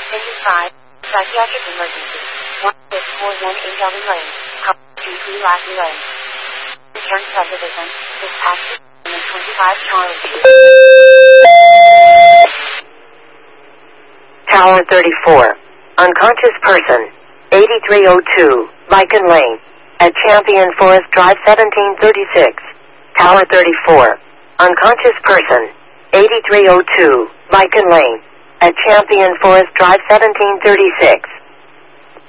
5, psychiatric emergency. 1641 Ingelby Lane, 23 Lassie Lane. Return subdivision, dispatch to 25 Charlie 2. Tower 34. Unconscious person. 8302, Beacon Lane. At Champion Forest Drive 1736. Tower 34. Unconscious person. 8302, Beacon Lane. At Champion Forest Drive 1736.